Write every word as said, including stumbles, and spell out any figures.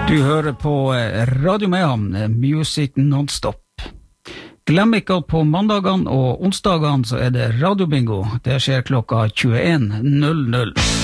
Du hører på Radio Mayhem, Music Non-Stop. Glem ikke at på mandagene og onsdagene så er det radiobingo. Det skjer klokka tjueen null null.